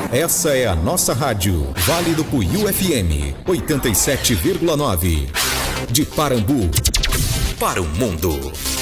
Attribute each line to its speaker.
Speaker 1: Essa é a nossa rádio, Vale do Puiú FM, 87,9. De Parambu, para o mundo.